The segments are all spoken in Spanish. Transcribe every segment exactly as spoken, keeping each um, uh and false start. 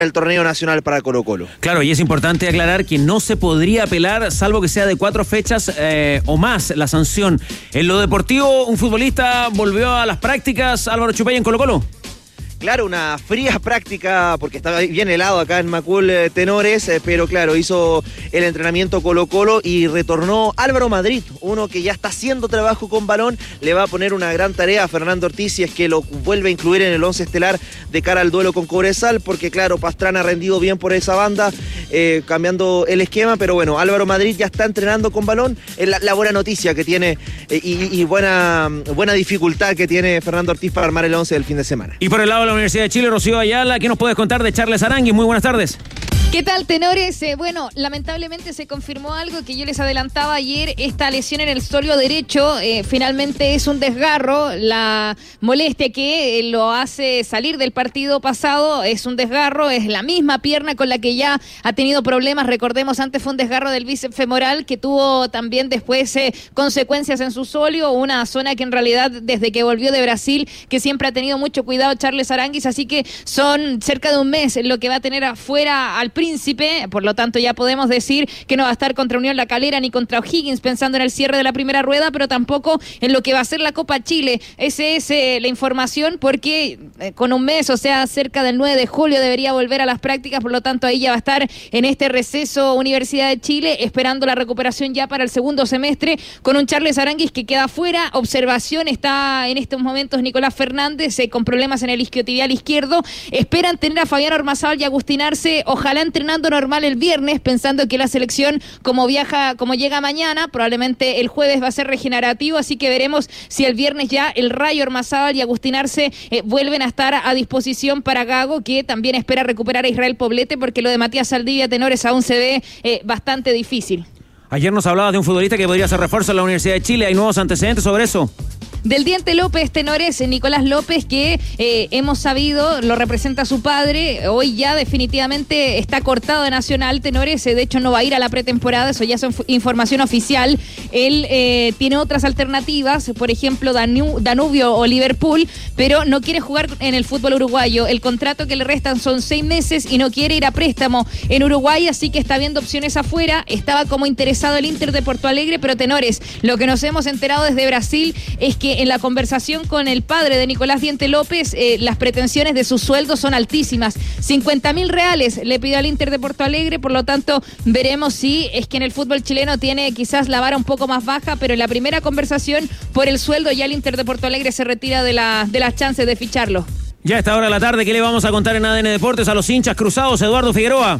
el torneo nacional para Colo-Colo. Claro, y es importante aclarar que no se podría apelar, salvo que sea de cuatro fechas eh, o más la sanción. En lo deportivo, un futbolista volvió a las prácticas, Álvaro Chupay, en Colo-Colo. Claro, una fría práctica, porque estaba bien helado acá en Macul eh, Tenores, eh, pero claro, hizo el entrenamiento Colo-Colo y retornó Álvaro Madrid, uno que ya está haciendo trabajo con balón, le va a poner una gran tarea a Fernando Ortiz si es que lo vuelve a incluir en el once estelar de cara al duelo con Cobresal, porque claro, Pastrana ha rendido bien por esa banda, eh, cambiando el esquema, pero bueno, Álvaro Madrid ya está entrenando con balón, es la, la buena noticia que tiene eh, y, y buena, buena dificultad que tiene Fernando Ortiz para armar el once del fin de semana. Y por el lado de la Universidad de Chile, Rocío Ayala, ¿qué nos puedes contar de Charles Aránguiz? Muy buenas tardes. ¿Qué tal, tenores? Eh, bueno, lamentablemente se confirmó algo que yo les adelantaba ayer, esta lesión en el sóleo derecho, eh, finalmente es un desgarro, la molestia que eh, lo hace salir del partido pasado es un desgarro, es la misma pierna con la que ya ha tenido problemas, recordemos, antes fue un desgarro del bíceps femoral que tuvo también después eh, consecuencias en su sóleo, una zona que en realidad desde que volvió de Brasil, que siempre ha tenido mucho cuidado Charles Aránguiz, así que son cerca de un mes lo que va a tener afuera al Príncipe, por lo tanto ya podemos decir que no va a estar contra Unión La Calera ni contra O'Higgins pensando en el cierre de la primera rueda, pero tampoco en lo que va a ser la Copa Chile. Esa es eh, la información porque eh, con un mes, o sea, cerca del nueve de julio debería volver a las prácticas, por lo tanto ahí ya va a estar en este receso Universidad de Chile, esperando la recuperación ya para el segundo semestre, con un Charles Aránguiz que queda fuera. Observación, está en estos momentos Nicolás Fernández eh, con problemas en el isquiotibial izquierdo. Esperan tener a Fabián Ormazábal y Agustín Arce, ojalá entrenando normal el viernes, pensando que la selección, como viaja, como llega mañana, probablemente el jueves va a ser regenerativo, así que veremos si el viernes ya el Rayo Ormazábal y Agustín Arce eh, vuelven a estar a disposición para Gago, que también espera recuperar a Israel Poblete, porque lo de Matías Saldivia, tenores, aún se ve eh, bastante difícil. Ayer nos hablabas de un futbolista que podría ser refuerzo en la Universidad de Chile, ¿hay nuevos antecedentes sobre eso? Del Diente López, tenores, Nicolás López, que eh, hemos sabido, lo representa su padre, hoy ya definitivamente está cortado de Nacional, tenores, de hecho no va a ir a la pretemporada, eso ya es información oficial. Él eh, tiene otras alternativas, por ejemplo Danu- Danubio o Liverpool, pero no quiere jugar en el fútbol uruguayo. El contrato que le restan son seis meses y no quiere ir a préstamo en Uruguay, así que está viendo opciones afuera. Estaba como interesado el Inter de Porto Alegre, pero tenores, lo que nos hemos enterado desde Brasil es que en la conversación con el padre de Nicolás Diente López, eh, las pretensiones de su sueldo son altísimas. cincuenta mil reales le pidió al Inter de Porto Alegre, por lo tanto veremos si es que en el fútbol chileno tiene quizás la vara un poco más baja, pero en la primera conversación por el sueldo ya el Inter de Porto Alegre se retira de, la, de las chances de ficharlo. Ya a esta hora de la tarde, ¿qué le vamos a contar en A D N Deportes a los hinchas cruzados? Eduardo Figueroa.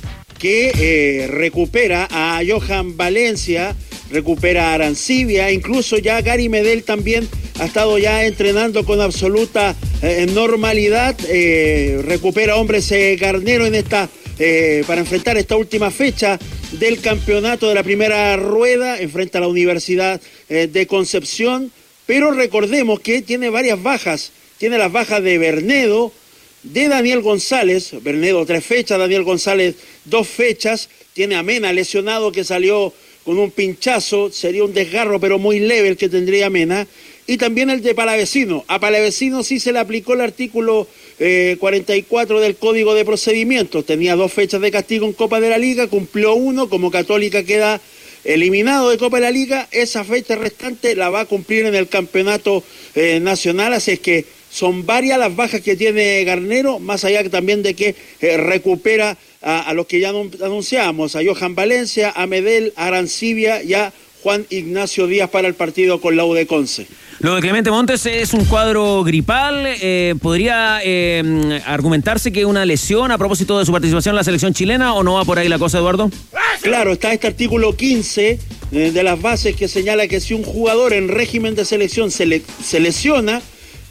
Que eh, recupera a Johan Valencia, recupera a Arancibia, incluso ya Gary Medel también ha estado ya entrenando con absoluta eh, normalidad, eh, recupera a Hombres eh, Garnero en esta, eh, para enfrentar esta última fecha del campeonato de la primera rueda, enfrenta a la Universidad eh, de Concepción, pero recordemos que tiene varias bajas, tiene las bajas de Bernedo, de Daniel González, Bernedo tres fechas, Daniel González dos fechas, tiene a Mena lesionado que salió con un pinchazo, sería un desgarro pero muy leve el que tendría Mena, y también el de Palavecino. A Palavecino sí se le aplicó el artículo eh, cuarenta y cuatro del Código de Procedimientos, tenía dos fechas de castigo en Copa de la Liga, cumplió uno, como Católica queda eliminado de Copa de la Liga, esa fecha restante la va a cumplir en el campeonato eh, nacional, así es que son varias las bajas que tiene Garnero, más allá también de que eh, recupera a, a los que ya anunciábamos, a Johan Valencia, a Medel, a Arancibia y a Juan Ignacio Díaz para el partido con la U de Conce. Lo de Clemente Montes es un cuadro gripal, eh, ¿podría eh, argumentarse que una lesión a propósito de su participación en la selección chilena o no va por ahí la cosa, Eduardo? Claro, está este artículo quince eh, de las bases que señala que si un jugador en régimen de selección se, le, se lesiona,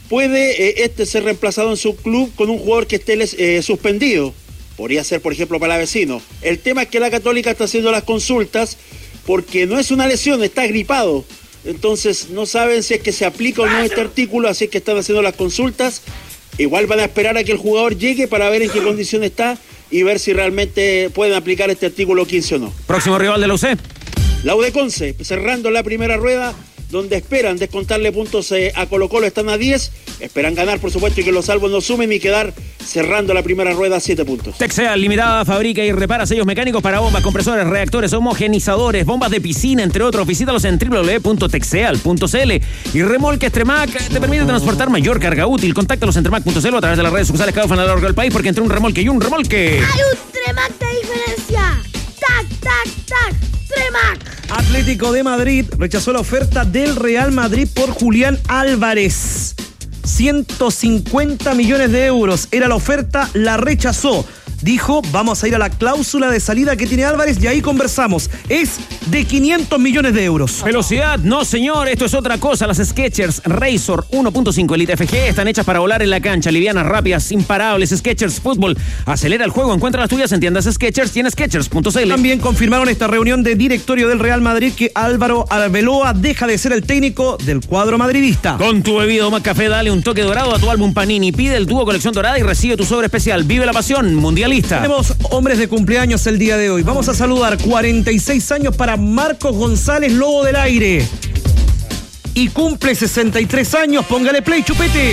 puede eh, este ser reemplazado en su club con un jugador que esté eh, suspendido. Podría ser, por ejemplo, Palavecino. El tema es que la Católica está haciendo las consultas porque no es una lesión, está gripado. Entonces no saben si es que se aplica o no este artículo, así es que están haciendo las consultas. Igual van a esperar a que el jugador llegue para ver en qué condición está y ver si realmente pueden aplicar este artículo quince o no. Próximo rival de la U C. La U de Conce, cerrando la primera rueda, donde esperan descontarle puntos eh, a Colo-Colo. Están a diez, esperan ganar, por supuesto, y que los albos no sumen y quedar cerrando la primera rueda a siete puntos. Texeal Limitada fabrica y repara sellos mecánicos para bombas, compresores, reactores, homogenizadores, bombas de piscina, entre otros. Visítalos en doble u doble u doble u punto texeal punto c l. Y Remolques Tremac te permite transportar mayor carga útil. Contáctalos en tremac punto c l o a través de las redes sociales que ofrecen a lo largo del país, porque entre un remolque y un remolque hay un Tremac de diferencia. Tac, tac, tac. Tremac. Atlético de Madrid rechazó la oferta del Real Madrid por Julián Álvarez. ciento cincuenta millones de euros era la oferta, la rechazó. Dijo, vamos a ir a la cláusula de salida que tiene Álvarez y ahí conversamos. Es de quinientos millones de euros. Velocidad, no señor, esto es otra cosa. Las Skechers Razor uno punto cinco Elite F G están hechas para volar en la cancha. Livianas, rápidas, imparables. Skechers Fútbol. Acelera el juego, encuentra las tuyas en tiendas Skechers y en skechers punto c l. También confirmaron esta reunión de directorio del Real Madrid que Álvaro Arbeloa deja de ser el técnico del cuadro madridista. Con tu bebida o más café, dale un toque dorado a tu álbum Panini. Pide el dúo colección dorada y recibe tu sobre especial. Vive la pasión mundial. Tenemos hombres de cumpleaños el día de hoy. Vamos a saludar cuarenta y seis años para Marcos González, Lobo del Aire. Y cumple sesenta y tres años. Póngale play, chupete.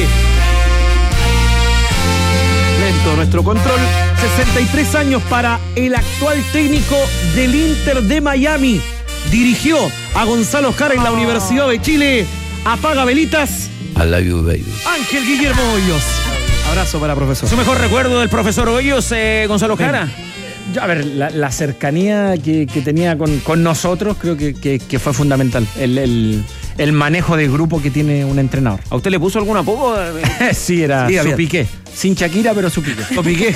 Lento nuestro control. sesenta y tres años para el actual técnico del Inter de Miami. Dirigió a Gonzalo Jara en la Universidad de Chile. Apaga velitas. I love you, baby. Ángel Guillermo Hoyos. Abrazo para profesor. ¿Su mejor recuerdo del profesor Hoyos, eh, Gonzalo Jara? Yo, a ver, la, la cercanía que, que tenía con, con nosotros creo que, que, que fue fundamental. El, el, el manejo de grupo que tiene un entrenador. ¿A usted le puso algún apodo? Sí, era sí, su Piqué. Sin Shakira, pero su Piqué. Su Piqué.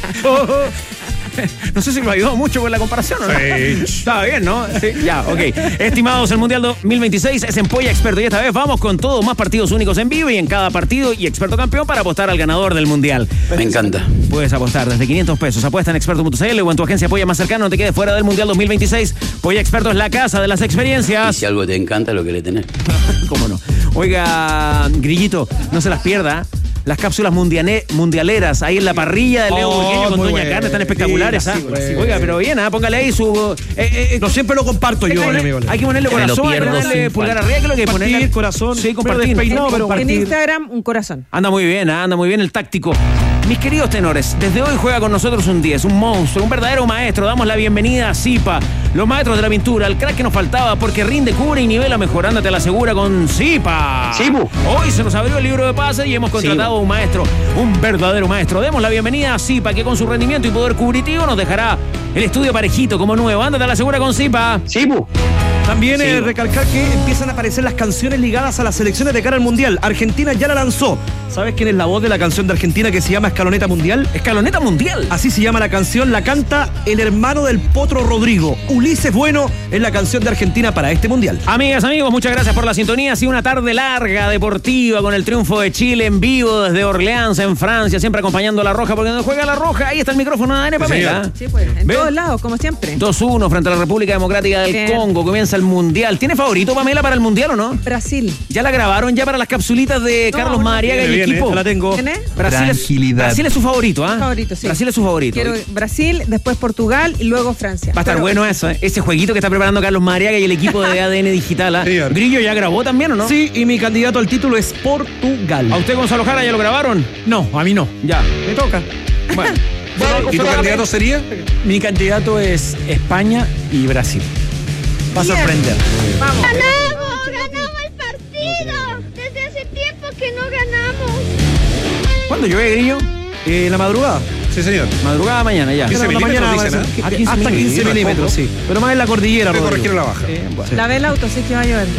No sé si lo ayudó mucho con la comparación o no. Sí. Estaba bien, ¿no? Sí, ya, ok. Estimados, el Mundial dos mil veintiséis es en Polla Experto y esta vez vamos con todo, más partidos únicos en vivo y en cada partido y Experto Campeón para apostar al ganador del Mundial. Me encanta. Puedes apostar desde quinientos pesos. Apuesta en experto punto c l o en tu agencia Polla más cercana. No te quedes fuera del Mundial dos mil veintiséis. Polla Experto es la casa de las experiencias. Y si algo te encanta, lo que le tenés. ¿Cómo no? Oiga, Grillito, no se las pierda. Las cápsulas mundiane, mundialeras ahí en la parrilla de Leo Oh, Burgueño con muy Doña bueno. Carne están espectaculares. Sí, ¿ah? sí, sí. Oiga, pero bien, ¿ah? Póngale ahí su. Eh, eh, No siempre lo comparto yo, hay, que amigo. ponerle, hay que ponerle Me lo corazón, hay que pierdo ponerle sin pulgar falta. arriba, que lo que hay que Compartir, ponerle. corazón, Sí, medio compartir. despeinado, pero En compartir. Instagram, un corazón. Anda muy bien, ¿ah? anda muy bien el táctico. Mis queridos tenores, desde hoy juega con nosotros un diez, un monstruo, un verdadero maestro. Damos la bienvenida a Zipa, los maestros de la pintura, el crack que nos faltaba porque rinde, cubre y nivela mejor. Ándate a la segura con Zipa. Zipu. Hoy se nos abrió el libro de pases y hemos contratado a un maestro, un verdadero maestro. Demos la bienvenida a Zipa, que con su rendimiento y poder cubritivo nos dejará el estudio parejito como nuevo. Ándate a la segura con Zipa. Zipu. También eh, recalcar que empiezan a aparecer las canciones ligadas a las selecciones de cara al Mundial. Argentina ya la lanzó. ¿Sabes quién es la voz de la canción de Argentina que se llama Escaloneta Mundial? Escaloneta Mundial. Así se llama la canción, la canta el hermano del Potro Rodrigo. Ulises Bueno es la canción de Argentina para este Mundial. Amigas, amigos, muchas gracias por la sintonía. Ha sido una tarde larga, deportiva, con el triunfo de Chile en vivo desde Orleans, en Francia, siempre acompañando a la Roja, porque donde juega la Roja, ahí está el micrófono de Dani Pamela. Sí, pues, en ¿Ve? todos lados, como siempre. dos uno frente a la República Democrática del Bien. Congo. Comienza el Mundial. ¿Tiene favorito, Pamela, para el Mundial o no? Brasil. ¿Ya la grabaron ya para las capsulitas de No, Carlos no, Madariaga y Viene, el viene, equipo? la tengo. ¿Quién es? Brasil es, Tranquilidad. Brasil es su favorito, ¿ah? Favorito, sí. Brasil es su favorito. Quiero Brasil, después Portugal y luego Francia. Va a estar Pero- bueno eso, ¿eh? Ese jueguito que está preparando Carlos Madariaga y el equipo de A D N Digital. ¿ah? Sí, Ar- ¿Grillo ya grabó también o no? Sí, y mi candidato al título es Portugal. ¿A usted, Gonzalo Jara, ya lo grabaron? No, a mí no. Ya. Me toca. Bueno. ¿Y tu candidato sería? Mi candidato es España y Brasil. Va a Bien. sorprender. Vamos. ¡Ganamos! ¡Ganamos el partido! Desde hace tiempo que no ganamos. ¿Cuándo llueve, Grillo? Eh, la madrugada. Sí, señor. Madrugada mañana ya. quince La milímetros mañana dicen, va a ser- ¿eh? Ah, quince hasta quince milímetros, milímetros, sí. Pero más en la cordillera, Hay que Rodrigo. corregir la baja. Eh, bueno. Lavé el auto, sí que va a llover.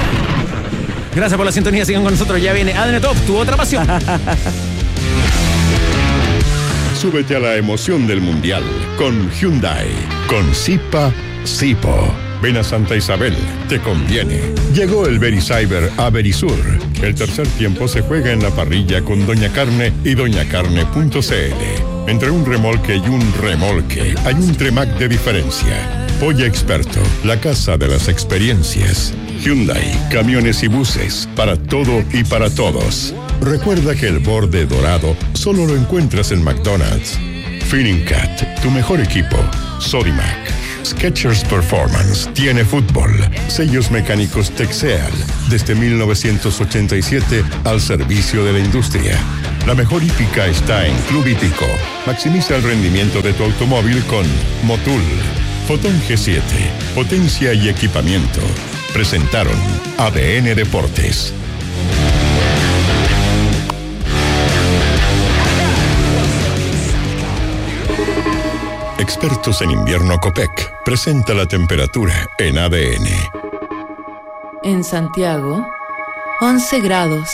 Gracias por la sintonía, sigan con nosotros. Ya viene A D N Top, tu otra pasión. Súbete a la emoción del Mundial con Hyundai. Con Zipa, Zipo. Ven a Santa Isabel, te conviene. Llegó el Vericyber a Verisur. El tercer tiempo se juega en la parrilla con Doña Carne y doña carne punto c l. Entre un remolque y un remolque hay un Tremac de diferencia. Polla Experto, la casa de las experiencias. Hyundai, camiones y buses, para todo y para todos. Recuerda que el borde dorado solo lo encuentras en McDonald's. Feeling Cat, tu mejor equipo. Sodimac. Skechers Performance tiene fútbol. Sellos mecánicos Texeal, desde mil novecientos ochenta y siete al servicio de la industria. La mejor hípica está en Club Hípico. Maximiza el rendimiento de tu automóvil con Motul. Fotón G siete, potencia y equipamiento. Presentaron A D N Deportes. Expertos en invierno Copec presenta la temperatura en A D N. En Santiago, once grados.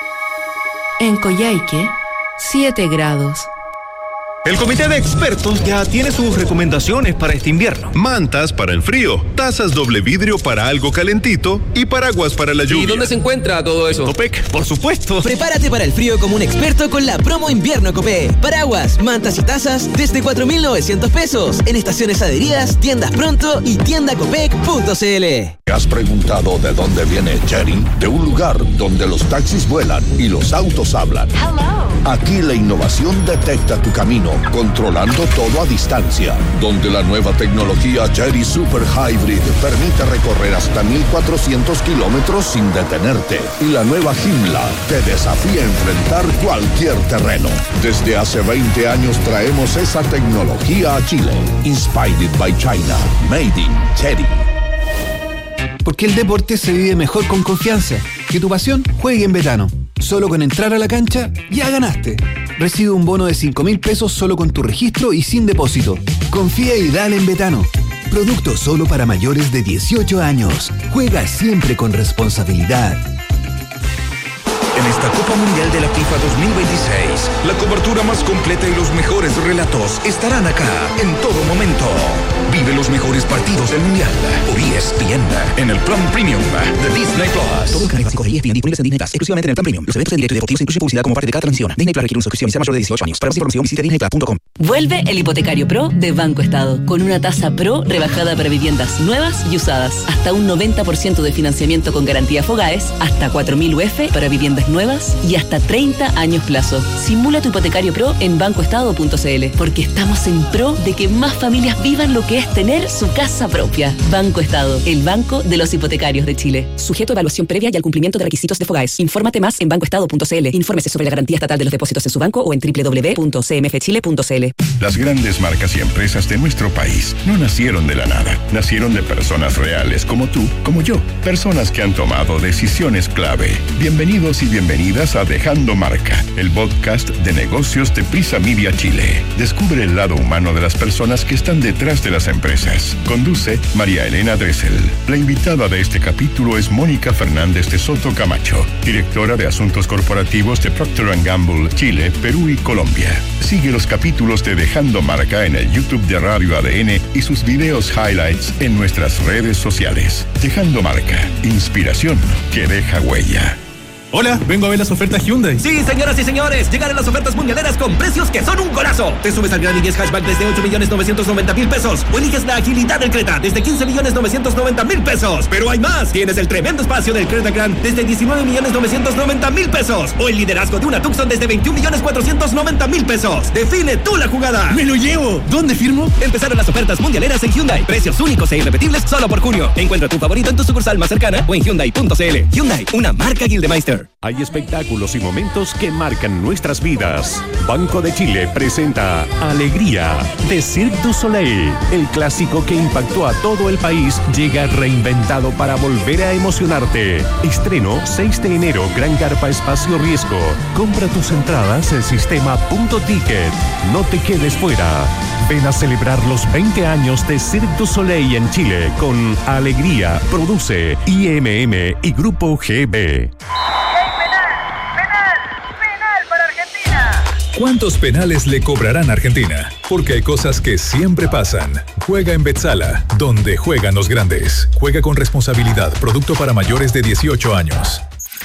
En Coyhaique, siete grados. El comité de expertos ya tiene sus recomendaciones para este invierno. Mantas para el frío, tazas doble vidrio para algo calentito y paraguas para la lluvia. ¿Y dónde se encuentra todo eso? Copec, por supuesto. Prepárate para el frío como un experto con la promo invierno Copec. Paraguas, mantas y tazas desde cuatro mil novecientos pesos en estaciones adheridas, tiendas pronto y tienda copec punto c l. ¿Has preguntado de dónde viene Chery? De un lugar donde los taxis vuelan y los autos hablan. Hello. Aquí la innovación detecta tu camino, controlando todo a distancia. Donde la nueva tecnología Chery Super Hybrid permite recorrer hasta mil cuatrocientos kilómetros sin detenerte. Y la nueva Joomla te desafía a enfrentar cualquier terreno. Desde hace veinte años traemos esa tecnología a Chile. Inspired by China. Made in Chery. Porque el deporte se vive mejor con confianza. Que tu pasión juegue en Betano. Solo con entrar a la cancha, ya ganaste. Recibe un bono de cinco mil pesos solo con tu registro y sin depósito. Confía y dale en Betano. Producto solo para mayores de dieciocho años. Juega siempre con responsabilidad. En esta Copa Mundial de la FIFA dos mil veintiséis, la cobertura más completa y los mejores relatos estarán acá en todo momento. Vive los mejores partidos del Mundial por E S P N en el plan premium de Disney Plus. Todo el canal básico de E S P N disponibles en Disney Plus, exclusivamente en el plan premium. Los eventos en directo y deportivos incluyen publicidad como parte de cada transmisión. Disney Plus requiere una suscripción y sea mayor de dieciocho años. Para más información visite disney plus punto com. Vuelve el hipotecario Pro de Banco Estado, con una tasa Pro rebajada para viviendas nuevas y usadas. Hasta un noventa por ciento de financiamiento con garantía Fogaes, hasta cuatro mil U F para viviendas nuevas y hasta treinta años plazo. Simula tu hipotecario Pro en banco estado punto c l, porque estamos en pro de que más familias vivan lo que es tener su casa propia. Banco Estado, el banco de los hipotecarios de Chile. Sujeto a evaluación previa y al cumplimiento de requisitos de Fogaes. Infórmate más en banco estado punto c l. Infórmese sobre la garantía estatal de los depósitos en su banco o en doble u doble u doble u punto c m f chile punto c l. Las grandes marcas y empresas de nuestro país no nacieron de la nada. Nacieron de personas reales como tú, como yo. Personas que han tomado decisiones clave. Bienvenidos y bienvenidas a Dejando Marca, el podcast de negocios de Prisa Media Chile. Descubre el lado humano de las personas que están detrás de las empresas. Conduce María Elena Dressel. La invitada de este capítulo es Mónica Fernández de Soto Camacho, directora de Asuntos Corporativos de Procter and Gamble, Chile, Perú y Colombia. Sigue los capítulos de Dejando Marca en el YouTube de Radio A D N y sus videos highlights en nuestras redes sociales. Dejando Marca, inspiración que deja huella. Hola, vengo a ver las ofertas Hyundai. Sí, señoras y señores, llegaron las ofertas mundialeras con precios que son un golazo. Te subes al Gran i diez Hatchback desde ocho millones novecientos noventa mil pesos o eliges la agilidad del Creta desde quince millones novecientos noventa mil pesos. Pero hay más, tienes el tremendo espacio del Creta Grand desde diecinueve millones novecientos noventa mil pesos o el liderazgo de una Tucson desde veintiún millones cuatrocientos noventa mil pesos. Define tú la jugada. ¡Me lo llevo! ¿Dónde firmo? Empezaron las ofertas mundialeras en Hyundai. Precios únicos e irrepetibles solo por junio. Encuentra tu favorito en tu sucursal más cercana o en hyundai punto c l. Hyundai, una marca Gildemeister. Hay espectáculos y momentos que marcan nuestras vidas. Banco de Chile presenta Alegría de Cirque du Soleil. El clásico que impactó a todo el país llega reinventado para volver a emocionarte. Estreno seis de enero, Gran Carpa Espacio Riesgo. Compra tus entradas en sistema punto ticket. No te quedes fuera. Ven a celebrar los veinte años de Cirque du Soleil en Chile con Alegría. Produce I M M y Grupo G B. ¿Cuántos penales le cobrarán a Argentina? Porque hay cosas que siempre pasan. Juega en Betzala, donde juegan los grandes. Juega con responsabilidad, producto para mayores de dieciocho años.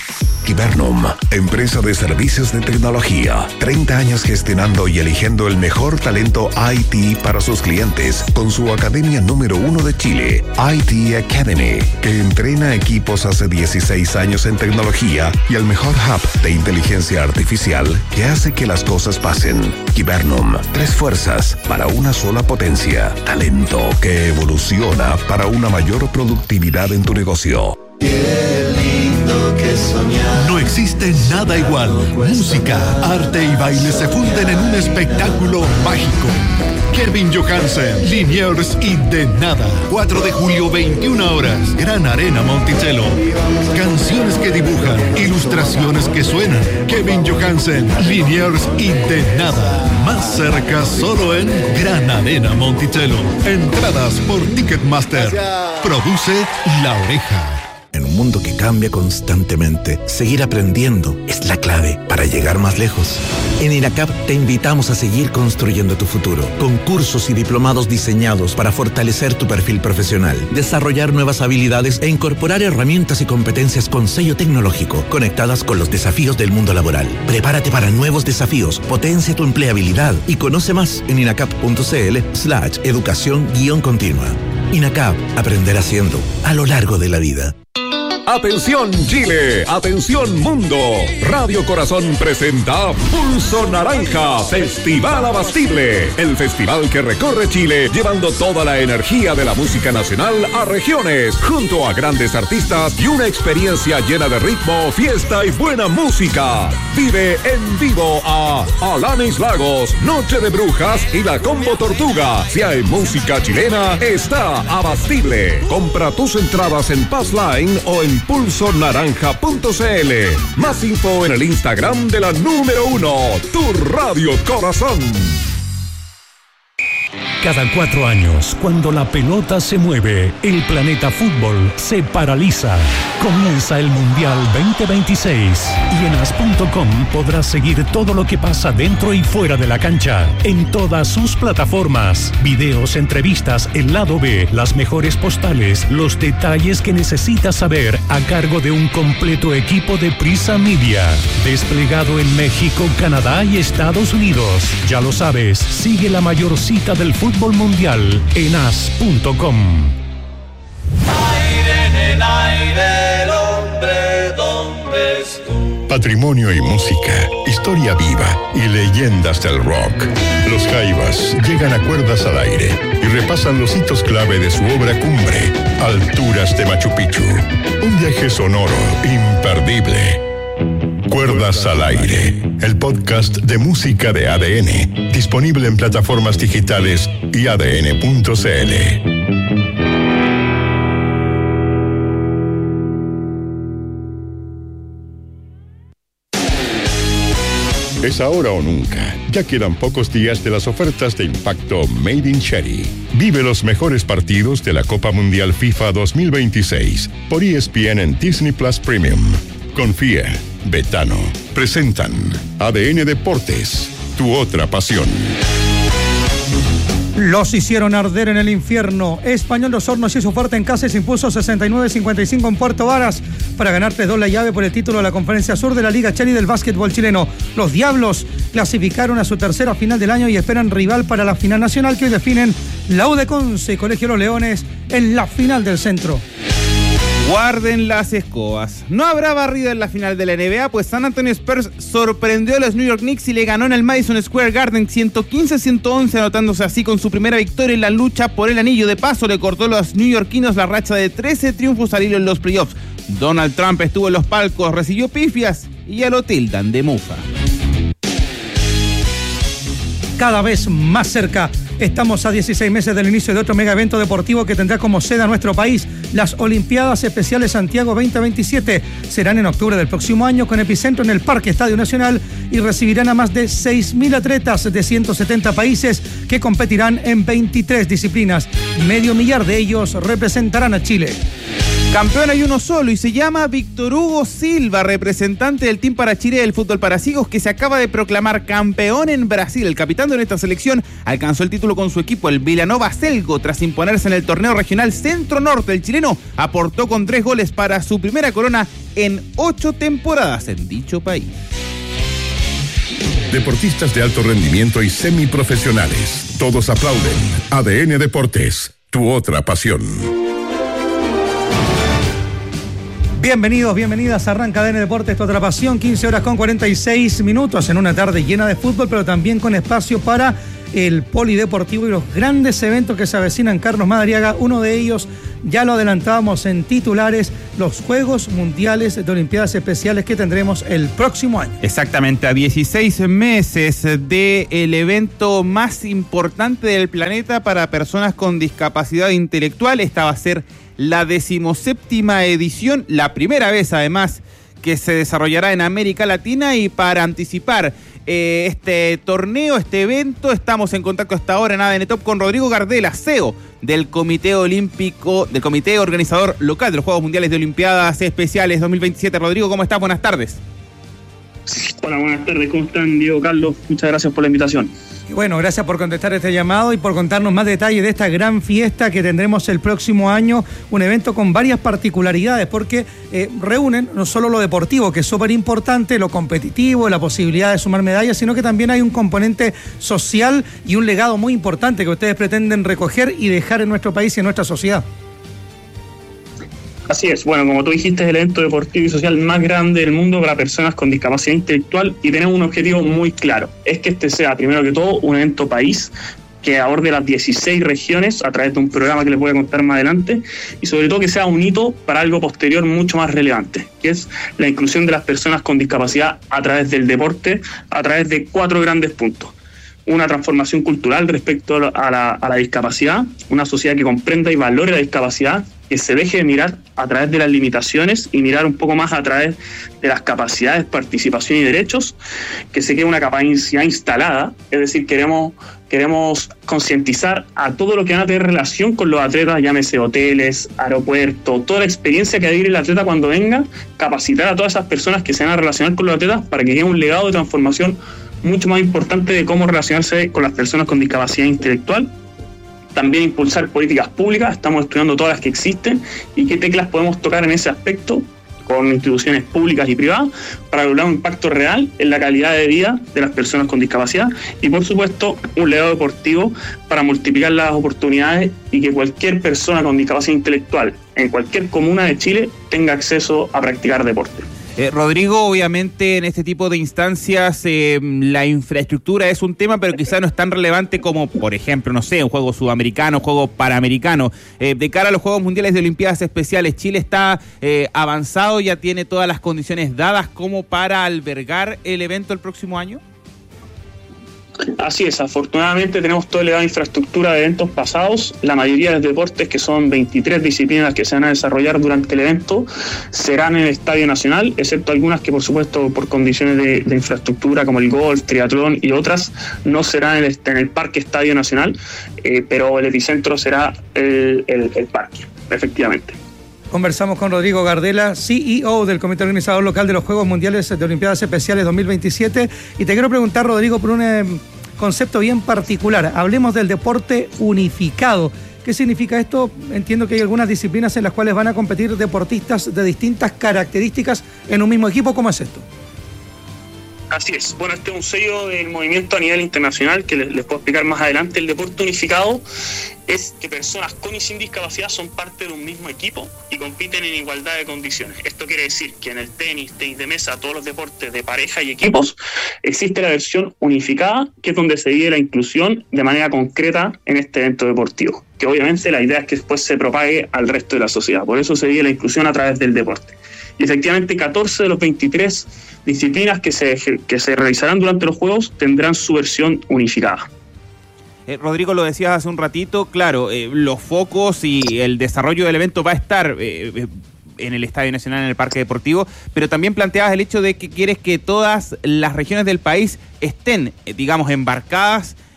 Kibernum, empresa de servicios de tecnología. treinta años gestionando y eligiendo el mejor talento I T para sus clientes con su academia número uno de Chile, I T Academy, que entrena equipos hace dieciséis años en tecnología y el mejor hub de inteligencia artificial que hace que las cosas pasen. Kibernum, tres fuerzas para una sola potencia. Talento que evoluciona para una mayor productividad en tu negocio. Qué lindo que soñar. No existe nada igual. Música, arte y baile se funden en un espectáculo mágico. Kevin Johansen, Liniers y De Nada. cuatro de julio, veintiuna horas. Gran Arena Monticello. Canciones que dibujan, ilustraciones que suenan. Kevin Johansen, Liniers y De Nada. Más cerca solo en Gran Arena Monticello. Entradas por Ticketmaster. Produce La Oreja. En un mundo que cambia constantemente, seguir aprendiendo es la clave para llegar más lejos. En INACAP te invitamos a seguir construyendo tu futuro, con cursos y diplomados diseñados para fortalecer tu perfil profesional, desarrollar nuevas habilidades e incorporar herramientas y competencias con sello tecnológico, conectadas con los desafíos del mundo laboral. Prepárate para nuevos desafíos, potencia tu empleabilidad y conoce más en inacap.cl slash educación guión continua. INACAP, aprender haciendo a lo largo de la vida. Atención Chile, atención mundo. Radio Corazón presenta Pulso Naranja, Festival Abastible. El festival que recorre Chile llevando toda la energía de la música nacional a regiones, junto a grandes artistas y una experiencia llena de ritmo, fiesta y buena música. Vive en vivo a Alanis Lagos, Noche de Brujas y la Combo Tortuga. Si hay música chilena, está Abastible. Compra tus entradas en Passline o en pulso naranja punto c l. Más info en el Instagram de la número uno, tu Radio Corazón. Cada cuatro años, cuando la pelota se mueve, el planeta fútbol se paraliza. Comienza el Mundial veinte veintiséis y en as punto com podrás seguir todo lo que pasa dentro y fuera de la cancha, en todas sus plataformas. Videos, entrevistas, el lado B, las mejores postales, los detalles que necesitas saber a cargo de un completo equipo de Prisa Media. Desplegado en México, Canadá y Estados Unidos. Ya lo sabes, sigue la mayor cita del fútbol mundial en as punto com. Aire en el aire, el hombre, ¿dónde estuvo? Patrimonio y música, historia viva y leyendas del rock. Los Jaivas llegan a Cuerdas al Aire y repasan los hitos clave de su obra cumbre, Alturas de Machu Picchu. Un viaje sonoro imperdible. Cuerdas al Aire, el podcast de música de A D N, disponible en plataformas digitales y a d n punto c l. Es ahora o nunca. Ya quedan pocos días de las ofertas de impacto Made in Cherry. Vive los mejores partidos de la Copa Mundial FIFA dos mil veintiséis por E S P N en Disney Plus Premium. Confía, Betano. Presentan A D N Deportes, tu otra pasión. Los hicieron arder en el infierno. Español Los Hornos hizo fuerte en casa y se impuso sesenta y nueve cincuenta y cinco en Puerto Varas para ganar tres dos la llave por el título de la Conferencia Sur de la Liga Cherry del básquetbol chileno. Los Diablos clasificaron a su tercera final del año y esperan rival para la final nacional que hoy definen la U de Conce y Colegio Los Leones en la final del centro. Guarden las escobas. No habrá barrida en la final de la N B A, pues San Antonio Spurs sorprendió a los New York Knicks y le ganó en el Madison Square Garden ciento quince a ciento once, anotándose así con su primera victoria en la lucha por el anillo. De paso, le cortó a los neoyorquinos la racha de trece triunfos al hilo en los playoffs. Donald Trump estuvo en los palcos, recibió pifias y ya lo tildan de mufa. Cada vez más cerca. Estamos a dieciséis meses del inicio de otro mega evento deportivo que tendrá como sede a nuestro país. Las Olimpiadas Especiales Santiago veinte veintisiete serán en octubre del próximo año con epicentro en el Parque Estadio Nacional y recibirán a más de seis mil atletas de ciento setenta países que competirán en veintitrés disciplinas. Medio millar de ellos representarán a Chile. Campeón hay uno solo y se llama Víctor Hugo Silva, representante del Team para Chile del fútbol para ciegos, que se acaba de proclamar campeón en Brasil. El capitán de nuestra selección alcanzó el título con su equipo, el Vila Nova Selgo, tras imponerse en el torneo regional Centro-Norte. El chileno aportó con tres goles para su primera corona en ocho temporadas en dicho país. Deportistas de alto rendimiento y semiprofesionales, todos aplauden. A D N Deportes, tu otra pasión. Bienvenidos, bienvenidas, arranca A D N Deportes, tu otra pasión, quince horas con cuarenta y seis minutos, en una tarde llena de fútbol, pero también con espacio para el polideportivo y los grandes eventos que se avecinan. Carlos Madariaga, uno de ellos, ya lo adelantábamos en titulares, los Juegos Mundiales de Olimpiadas Especiales que tendremos el próximo año. Exactamente, a dieciséis meses del evento más importante del planeta para personas con discapacidad intelectual. Esta va a ser la decimoséptima edición, la primera vez además que se desarrollará en América Latina. Y para anticipar eh, este torneo, este evento, estamos en contacto hasta ahora en A D N Top con Rodrigo Gardela, C E O del Comité Olímpico, del Comité Organizador Local de los Juegos Mundiales de Olimpiadas Especiales dos mil veintisiete. Rodrigo, ¿cómo estás? Buenas tardes. Hola, buenas tardes. ¿Cómo están, Diego, Carlos? Muchas gracias por la invitación. Y bueno, gracias por contestar este llamado y por contarnos más detalles de esta gran fiesta que tendremos el próximo año, un evento con varias particularidades, porque eh, reúnen no solo lo deportivo, que es súper importante, lo competitivo, la posibilidad de sumar medallas, sino que también hay un componente social y un legado muy importante que ustedes pretenden recoger y dejar en nuestro país y en nuestra sociedad. Así es, bueno, como tú dijiste, es el evento deportivo y social más grande del mundo para personas con discapacidad intelectual y tenemos un objetivo muy claro, es que este sea, primero que todo, un evento país que aborde las dieciséis regiones a través de un programa que les voy a contar más adelante y sobre todo que sea un hito para algo posterior mucho más relevante, que es la inclusión de las personas con discapacidad a través del deporte, a través de cuatro grandes puntos. Una transformación cultural respecto a la, a la discapacidad, una sociedad que comprenda y valore la discapacidad, que se deje de mirar a través de las limitaciones y mirar un poco más a través de las capacidades, participación y derechos, que se quede una capacidad instalada, es decir, queremos, queremos concientizar a todo lo que van a tener relación con los atletas, llámese hoteles, aeropuertos, toda la experiencia que va a vivir el atleta cuando venga, capacitar a todas esas personas que se van a relacionar con los atletas para que quede un legado de transformación mucho más importante de cómo relacionarse con las personas con discapacidad intelectual. También impulsar políticas públicas, estamos estudiando todas las que existen y qué teclas podemos tocar en ese aspecto con instituciones públicas y privadas para lograr un impacto real en la calidad de vida de las personas con discapacidad y, por supuesto, un legado deportivo para multiplicar las oportunidades y que cualquier persona con discapacidad intelectual en cualquier comuna de Chile tenga acceso a practicar deporte. Eh, Rodrigo, obviamente en este tipo de instancias eh, la infraestructura es un tema, pero quizás no es tan relevante como, por ejemplo, no sé, un juego sudamericano, un juego panamericano. Eh, de cara a los Juegos Mundiales de Olimpiadas Especiales, ¿Chile está eh, avanzado, ya tiene todas las condiciones dadas como para albergar el evento el próximo año? Así es, afortunadamente tenemos toda la infraestructura de eventos pasados. La mayoría de los deportes, que son veintitrés disciplinas que se van a desarrollar durante el evento, serán en el Estadio Nacional, excepto algunas que, por supuesto, por condiciones de, de infraestructura como el golf, triatlón y otras, no serán en el, en el Parque Estadio Nacional, eh, pero el epicentro será el, el, el parque, efectivamente. Conversamos con Rodrigo Gardela, C E O del Comité Organizador Local de los Juegos Mundiales de Olimpiadas Especiales dos mil veintisiete. Y te quiero preguntar, Rodrigo, por un eh, concepto bien particular. Hablemos del deporte unificado. ¿Qué significa esto? Entiendo que hay algunas disciplinas en las cuales van a competir deportistas de distintas características en un mismo equipo. ¿Cómo es esto? Así es. Bueno, este es un sello del movimiento a nivel internacional que les, les puedo explicar más adelante. El deporte unificado es que personas con y sin discapacidad son parte de un mismo equipo y compiten en igualdad de condiciones. Esto quiere decir que en el tenis, tenis de mesa, todos los deportes de pareja y equipos, existe la versión unificada, que es donde se vive la inclusión de manera concreta en este evento deportivo, que obviamente la idea es que después se propague al resto de la sociedad. Por eso se vive la inclusión a través del deporte. Y efectivamente catorce de los veintitrés disciplinas que se, que se realizarán durante los Juegos tendrán su versión unificada. Eh, Rodrigo, lo decías hace un ratito, claro, eh, los focos y el desarrollo del evento va a estar eh, en el Estadio Nacional, en el Parque Deportivo, pero también planteabas el hecho de que quieres que todas las regiones del país estén, eh, digamos, embarcadas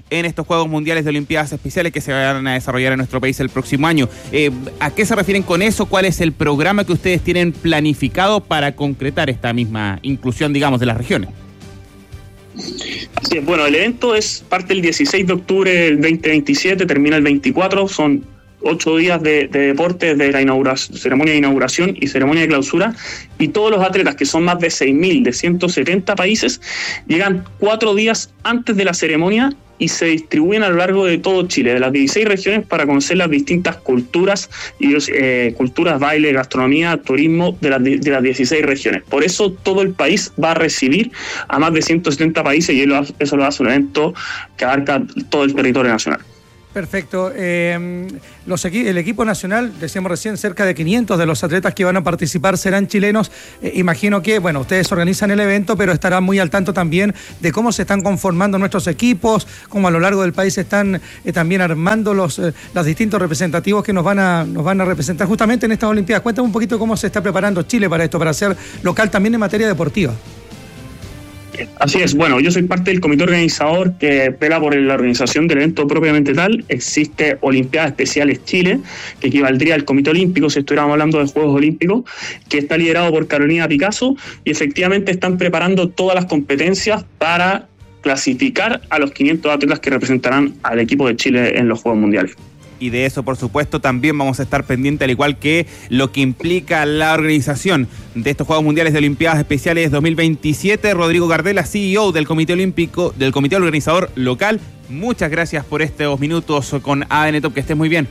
en estos Juegos Mundiales de Olimpiadas Especiales que se van a desarrollar en nuestro país el próximo año. Eh, ¿A qué se refieren con eso? ¿Cuál es el programa que ustedes tienen planificado para concretar esta misma inclusión, digamos, de las regiones? Así es, bueno, el evento es parte el dieciséis de octubre del veinte veintisiete, termina el veinticuatro, son ocho días de, de deportes, de la inauguración, ceremonia de inauguración y ceremonia de clausura, y todos los atletas, que son más de seis mil de ciento setenta países, llegan cuatro días antes de la ceremonia y se distribuyen a lo largo de todo Chile, de las dieciséis regiones, para conocer las distintas culturas, y eh, culturas, baile, gastronomía, turismo de las, de las dieciséis regiones. Por eso todo el país va a recibir a más de ciento setenta países, y eso lo hace un evento que abarca todo el territorio nacional. Perfecto. Eh, los equi- el equipo nacional, decíamos recién, cerca de quinientos de los atletas que van a participar serán chilenos. Eh, imagino que, bueno, ustedes organizan el evento, pero estarán muy al tanto también de cómo se están conformando nuestros equipos, cómo a lo largo del país están eh, también armando los, eh, los distintos representativos que nos van a nos van a representar justamente en estas Olimpiadas. Cuéntame un poquito cómo se está preparando Chile para esto, para ser local también en materia deportiva. Así es, bueno, yo soy parte del comité organizador que vela por la organización del evento propiamente tal. Existe Olimpiadas Especiales Chile, que equivaldría al Comité Olímpico si estuviéramos hablando de Juegos Olímpicos, que está liderado por Carolina Picasso, y efectivamente están preparando todas las competencias para clasificar a los quinientos atletas que representarán al equipo de Chile en los Juegos Mundiales. Y de eso, por supuesto, también vamos a estar pendientes, al igual que lo que implica la organización de estos Juegos Mundiales de Olimpiadas Especiales dos mil veintisiete. Rodrigo Gardela, C E O del Comité Olímpico, del Comité Organizador Local, muchas gracias por estos minutos con A D N Top, que estés muy bien.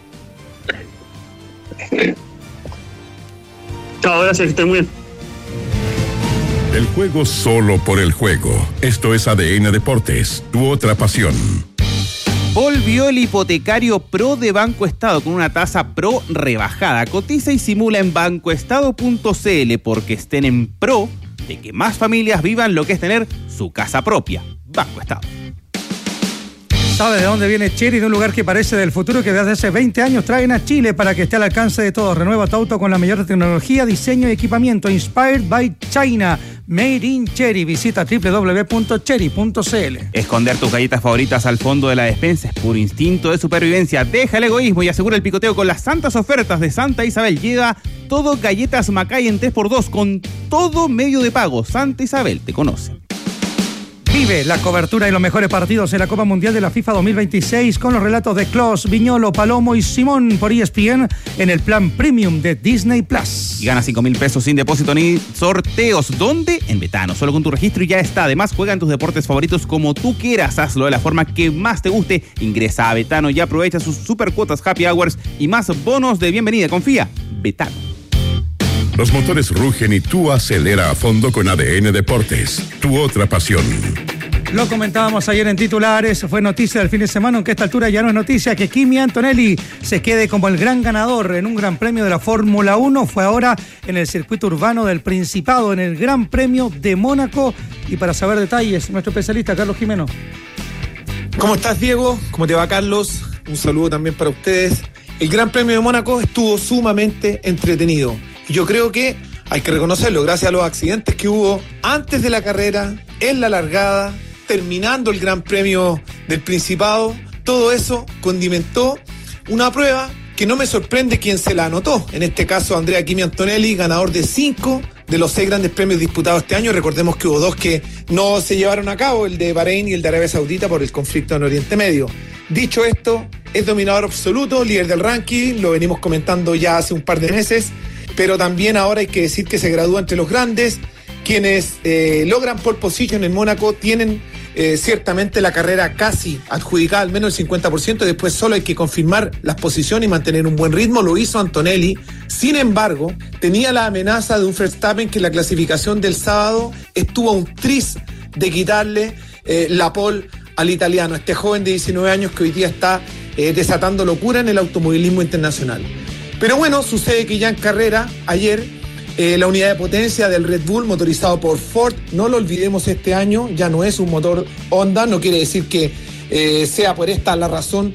Chao, gracias, que estén muy bien. El juego solo por el juego. Esto es A D N Deportes, tu otra pasión. Volvió el hipotecario Pro de Banco Estado con una tasa Pro rebajada. Cotiza y simula en bancoestado punto c l, porque estén en pro de que más familias vivan lo que es tener su casa propia. Banco Estado. ¿Sabe de dónde viene Chery? De un lugar que parece del futuro, que desde hace veinte años traen a Chile para que esté al alcance de todos. Renueva tu auto con la mayor tecnología, diseño y equipamiento. Inspired by China. Made in Chery. Visita doble u doble u doble u punto chery punto c l. Esconder tus galletas favoritas al fondo de la despensa es puro instinto de supervivencia. Deja el egoísmo y asegura el picoteo con las santas ofertas de Santa Isabel. Lleva todo galletas Macay en tres por dos con todo medio de pago. Santa Isabel te conoce. Vive la cobertura y los mejores partidos en la Copa Mundial de la FIFA dos mil veintiséis con los relatos de Klose, Viñolo, Palomo y Simón por E S P N en el plan Premium de Disney Plus. Y gana cinco mil pesos sin depósito ni sorteos. ¿Dónde? En Betano. Solo con tu registro y ya está. Además, juega en tus deportes favoritos como tú quieras. Hazlo de la forma que más te guste. Ingresa a Betano y aprovecha sus super cuotas Happy Hours y más bonos de bienvenida. Confía. Betano. Los motores rugen y tú acelera a fondo con A D N Deportes, tu otra pasión. Lo comentábamos ayer en titulares, fue noticia del fin de semana, aunque a esta altura ya no es noticia, que Kimi Antonelli se quede como el gran ganador en un gran premio de la Fórmula uno. Fue ahora en el circuito urbano del Principado, en el Gran Premio de Mónaco. Y para saber detalles, nuestro especialista Carlos Jimeno. ¿Cómo estás, Diego? ¿Cómo te va, Carlos? Un saludo también para ustedes. El Gran Premio de Mónaco estuvo sumamente entretenido. Yo creo que hay que reconocerlo, gracias a los accidentes que hubo antes de la carrera, en la largada, terminando el Gran Premio del Principado. Todo eso condimentó una prueba que no me sorprende quién se la anotó. En este caso, Andrea Kimi Antonelli, ganador de cinco de los seis grandes premios disputados este año. Recordemos que hubo dos que no se llevaron a cabo, el de Bahrein y el de Arabia Saudita, por el conflicto en Oriente Medio. Dicho esto, es dominador absoluto, líder del ranking, lo venimos comentando ya hace un par de meses, pero también ahora hay que decir que se gradúa entre los grandes. Quienes eh, logran pole position en Mónaco tienen eh, ciertamente la carrera casi adjudicada, al menos el cincuenta por ciento, y después solo hay que confirmar las posiciones y mantener un buen ritmo. Lo hizo Antonelli. Sin embargo, tenía la amenaza de un Verstappen que en la clasificación del sábado estuvo a un tris de quitarle eh, la pole al italiano, este joven de diecinueve años que hoy día está eh, desatando locura en el automovilismo internacional. Pero bueno, sucede que ya en carrera, ayer, eh, la unidad de potencia del Red Bull, motorizado por Ford, no lo olvidemos, este año ya no es un motor Honda. No quiere decir que eh, sea por esta la razón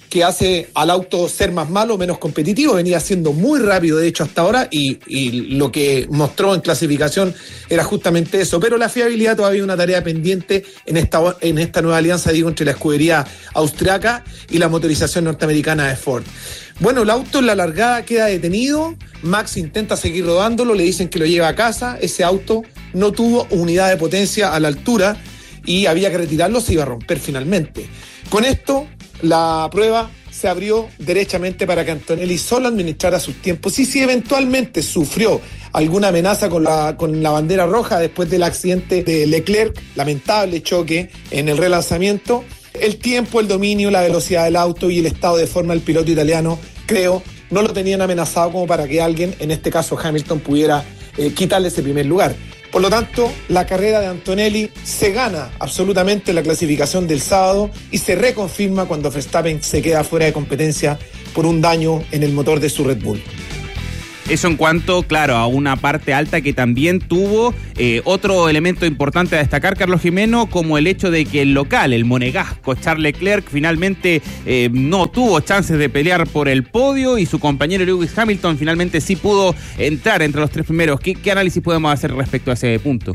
que hace al auto ser más malo, menos competitivo. Venía siendo muy rápido, de hecho, hasta ahora, y, y lo que mostró en clasificación era justamente eso. Pero la fiabilidad todavía es una tarea pendiente en esta, en esta nueva alianza, digo, entre la escudería austriaca y la motorización norteamericana de Ford. Bueno, el auto en la largada queda detenido, Max intenta seguir rodándolo, le dicen que lo lleva a casa, ese auto no tuvo unidad de potencia a la altura y había que retirarlo, se iba a romper finalmente. Con esto, la prueba se abrió derechamente para que Antonelli solo administrara sus tiempos y si eventualmente sufrió alguna amenaza con la, con la bandera roja después del accidente de Leclerc, lamentable choque en el relanzamiento, el tiempo, el dominio, la velocidad del auto y el estado de forma del piloto italiano, creo, no lo tenían amenazado como para que alguien, en este caso Hamilton, pudiera eh, quitarle ese primer lugar. Por lo tanto, la carrera de Antonelli se gana absolutamente la clasificación del sábado y se reconfirma cuando Verstappen se queda fuera de competencia por un daño en el motor de su Red Bull. Eso en cuanto, claro, a una parte alta que también tuvo eh, otro elemento importante a destacar, Carlos Jimeno, como el hecho de que el local, el monegasco Charles Leclerc, finalmente eh, no tuvo chances de pelear por el podio y su compañero Lewis Hamilton finalmente sí pudo entrar entre los tres primeros. ¿Qué, qué análisis podemos hacer respecto a ese punto?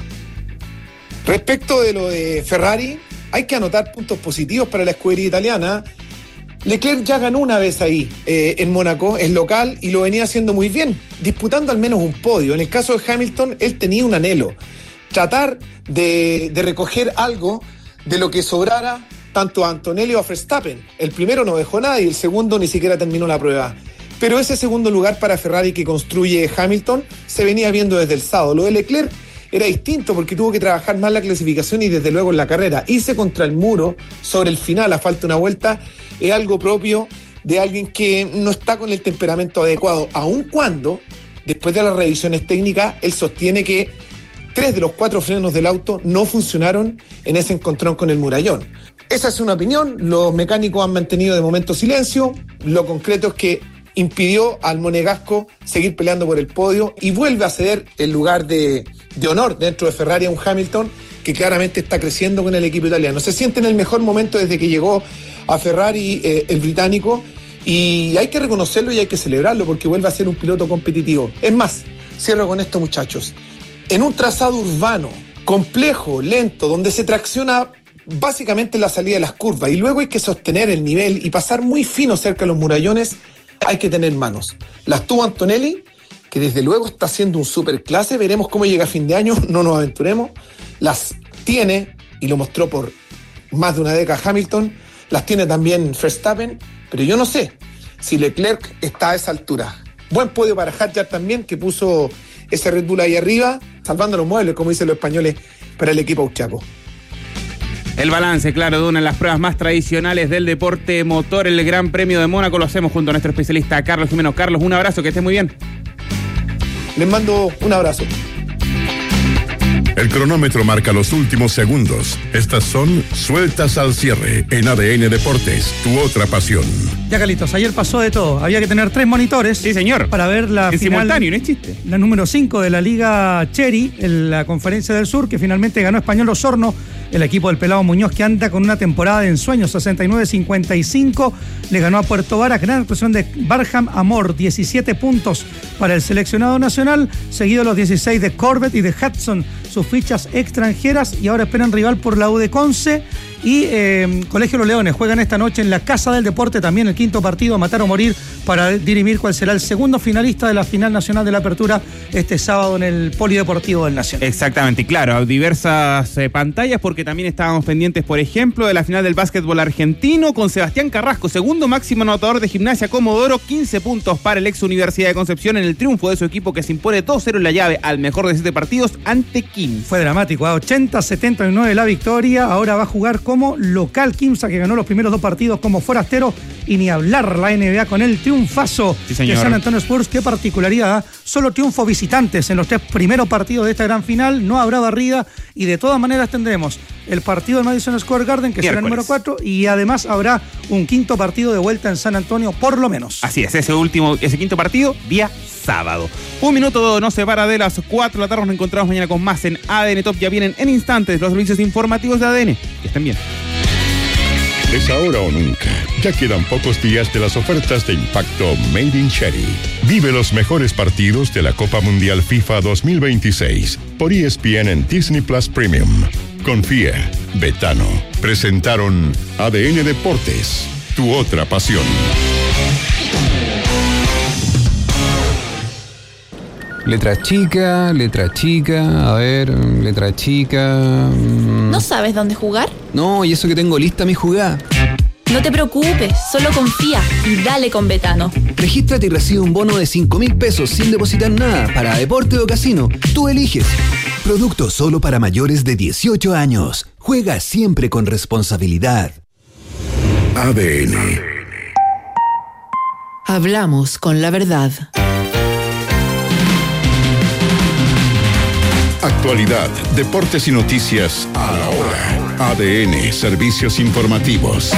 Respecto de lo de Ferrari, hay que anotar puntos positivos para la escudería italiana. Leclerc ya ganó una vez ahí eh, en Mónaco, es local y lo venía haciendo muy bien, disputando al menos un podio. En el caso de Hamilton, él tenía un anhelo, tratar de, de recoger algo de lo que sobrara tanto a Antonelli o a Verstappen. El primero no dejó nada y el segundo ni siquiera terminó la prueba. Pero ese segundo lugar para Ferrari que construye Hamilton se venía viendo desde el sábado. Lo de Leclerc era distinto porque tuvo que trabajar más la clasificación y desde luego en la carrera. Irse contra el muro sobre el final a falta de una vuelta es algo propio de alguien que no está con el temperamento adecuado, aun cuando, después de las revisiones técnicas, él sostiene que tres de los cuatro frenos del auto no funcionaron en ese encontrón con el murallón. Esa es una opinión, los mecánicos han mantenido de momento silencio, lo concreto es que impidió al monegasco seguir peleando por el podio y vuelve a ceder el lugar de, de honor dentro de Ferrari a un Hamilton que claramente está creciendo con el equipo italiano. Se siente en el mejor momento desde que llegó a Ferrari eh, el británico y hay que reconocerlo y hay que celebrarlo porque vuelve a ser un piloto competitivo. Es más, cierro con esto, muchachos, en un trazado urbano, complejo, lento, donde se tracciona básicamente la salida de las curvas y luego hay que sostener el nivel y pasar muy fino cerca de los murallones, hay que tener manos. Las tuvo Antonelli, que desde luego está haciendo un superclase, veremos cómo llega a fin de año, no nos aventuremos. Las tiene, y lo mostró por más de una década Hamilton, las tiene también Verstappen, pero yo no sé si Leclerc está a esa altura. Buen podio para Hadjar también, que puso ese Red Bull ahí arriba, salvando los muebles, como dicen los españoles, para el equipo austriaco. El balance, claro, de una de las pruebas más tradicionales del deporte motor, el Gran Premio de Mónaco, lo hacemos junto a nuestro especialista Carlos Jimeno. Carlos, un abrazo, que estés muy bien. Les mando un abrazo. El cronómetro marca los últimos segundos. Estas son Sueltas al Cierre en A D N Deportes, tu otra pasión. Ya, Carlitos, ayer pasó de todo. Había que tener tres monitores. Sí, señor. Para ver la en final, simultáneo, no es chiste. La número cinco de la Liga Cherry, en la Conferencia del Sur, que finalmente ganó Español Osorno, el equipo del Pelado Muñoz, que anda con una temporada de ensueño, sesenta y nueve cincuenta y cinco. Le ganó a Puerto Varas, gran actuación de Barham Amor, diecisiete puntos para el seleccionado nacional, seguido los dieciséis de Corbett y de Hudson, sus fichas extranjeras, y ahora esperan rival por la U de Conce. Y eh, Colegio Los Leones juegan esta noche en la Casa del Deporte también el quinto partido, a matar o morir, para dirimir cuál será el segundo finalista de la final nacional de la Apertura este sábado en el Polideportivo del Nacional. Exactamente, claro, diversas eh, pantallas, porque también estábamos pendientes, por ejemplo, de la final del básquetbol argentino con Sebastián Carrasco, segundo máximo anotador de Gimnasia Comodoro, quince puntos para el ex Universidad de Concepción en el triunfo de su equipo que se impone dos cero en la llave al mejor de siete partidos ante Quimsa. Fue dramático, a ochenta setenta y nueve la victoria, ahora va a jugar como local Quimsa, que ganó los primeros dos partidos como forastero, y ni hablar la N B A con el triunfazo sí, de San Antonio Spurs. Qué particularidad, solo triunfo visitantes en los tres primeros partidos de esta gran final, no habrá barrida y de todas maneras tendremos el partido de Madison Square Garden, que Miércoles. será el número cuatro, y además habrá un quinto partido de vuelta en San Antonio, por lo menos. Así es, ese último, ese quinto partido, día sábado. Un minuto nos separa de las cuatro de la tarde, nos encontramos mañana con más en A D N Top, ya vienen en instantes los servicios informativos de A D N, que estén bien. Es ahora o nunca. Ya quedan pocos días de las ofertas de impacto Made in Cherry. Vive los mejores partidos de la Copa Mundial FIFA dos mil veintiséis por E S P N en Disney Plus Premium. Confía, Betano. Presentaron A D N Deportes, tu otra pasión. Letra chica, letra chica, a ver, letra chica... Mmm. ¿No sabes dónde jugar? No, y eso que tengo lista mi jugada. No te preocupes, solo confía y dale con Betano. Regístrate y recibe un bono de cinco mil pesos sin depositar nada para deporte o casino. Tú eliges. Producto solo para mayores de dieciocho años. Juega siempre con responsabilidad. A D N. Hablamos con la verdad. Actualidad, deportes y noticias a la hora. A D N, servicios informativos.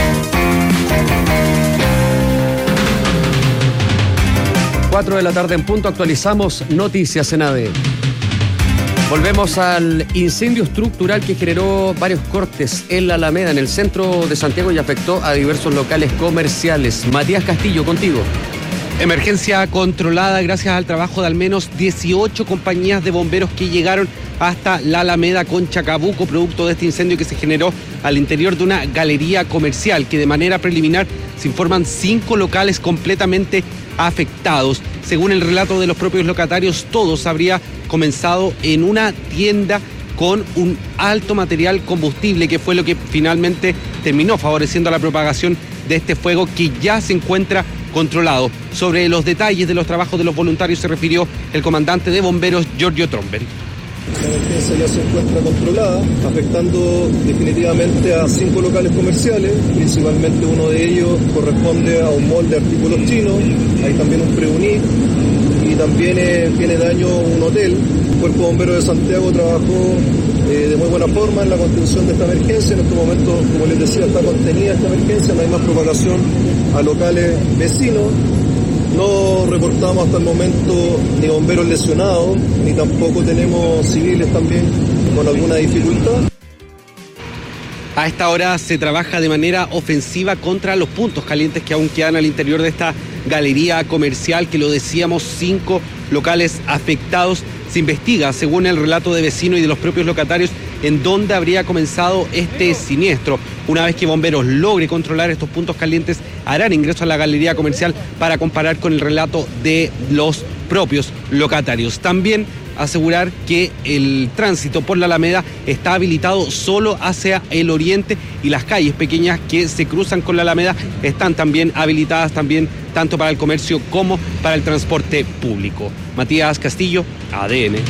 cuatro de la tarde en punto, actualizamos noticias en A D N. Volvemos al incendio estructural que generó varios cortes en la Alameda, en el centro de Santiago, y afectó a diversos locales comerciales. Matías Castillo, contigo. Emergencia controlada gracias al trabajo de al menos dieciocho compañías de bomberos que llegaron hasta la Alameda con Chacabuco, producto de este incendio que se generó al interior de una galería comercial, que de manera preliminar se informan cinco locales completamente afectados. Según el relato de los propios locatarios, todos habría comenzado en una tienda con un alto material combustible, que fue lo que finalmente terminó favoreciendo la propagación de este fuego, que ya se encuentra controlado. Sobre los detalles de los trabajos de los voluntarios se refirió el comandante de bomberos, Giorgio Tromben. La emergencia ya se encuentra controlada, afectando definitivamente a cinco locales comerciales, principalmente uno de ellos corresponde a un mall de artículos chinos, hay también un Preunic y también eh, tiene daño un hotel. El Cuerpo de Bomberos de Santiago trabajó eh, de muy buena forma en la contención de esta emergencia. En este momento, como les decía, está contenida esta emergencia, no hay más propagación a locales vecinos. No reportamos hasta el momento ni bomberos lesionados, ni tampoco tenemos civiles también con alguna dificultad. A esta hora se trabaja de manera ofensiva contra los puntos calientes que aún quedan al interior de esta galería comercial, que lo decíamos, cinco locales afectados. Se investiga, según el relato de vecinos y de los propios locatarios, en dónde habría comenzado este siniestro. Una vez que bomberos logre controlar estos puntos calientes, harán ingreso a la galería comercial para comparar con el relato de los propios locatarios. También asegurar que el tránsito por la Alameda está habilitado solo hacia el oriente, y las calles pequeñas que se cruzan con la Alameda están también habilitadas también tanto para el comercio como para el transporte público. Matías Castillo, A D N.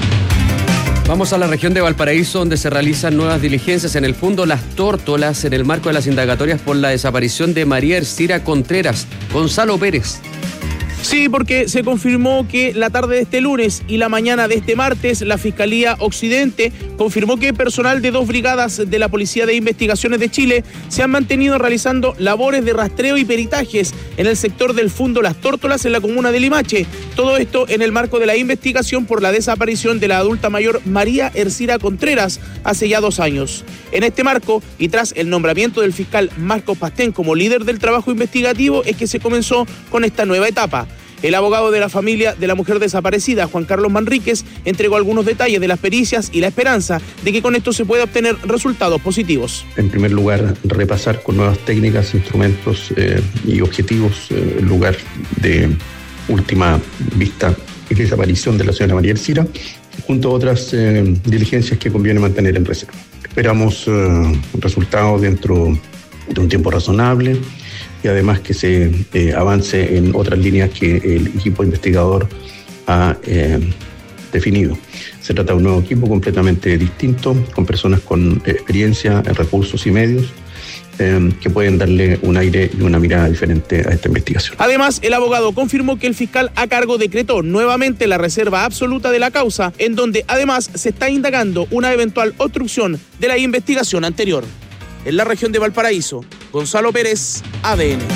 Vamos a la región de Valparaíso, donde se realizan nuevas diligencias en el Fundo Las Tórtolas en el marco de las indagatorias por la desaparición de María Ercira Contreras. Gonzalo Pérez. Sí, porque se confirmó que la tarde de este lunes y la mañana de este martes, la Fiscalía Occidente confirmó que personal de dos brigadas de la Policía de Investigaciones de Chile se han mantenido realizando labores de rastreo y peritajes en el sector del Fundo Las Tórtolas en la comuna de Limache. Todo esto en el marco de la investigación por la desaparición de la adulta mayor María Ercira Contreras hace ya dos años. En este marco, y tras el nombramiento del fiscal Marcos Pastén como líder del trabajo investigativo, es que se comenzó con esta nueva etapa. El abogado de la familia de la mujer desaparecida, Juan Carlos Manríquez, entregó algunos detalles de las pericias y la esperanza de que con esto se pueda obtener resultados positivos. En primer lugar, repasar con nuevas técnicas, instrumentos eh, y objetivos eh, el lugar de última vista y desaparición de la señora María Ercira, junto a otras eh, diligencias que conviene mantener en reserva. Esperamos eh, resultados dentro de un tiempo razonable, y además que se eh, avance en otras líneas que el equipo investigador ha eh, definido. Se trata de un nuevo equipo completamente distinto, con personas con experiencia en recursos y medios, eh, que pueden darle un aire y una mirada diferente a esta investigación. Además, el abogado confirmó que el fiscal a cargo decretó nuevamente la reserva absoluta de la causa, en donde además se está indagando una eventual obstrucción de la investigación anterior. En la región de Valparaíso, Gonzalo Pérez, A D N.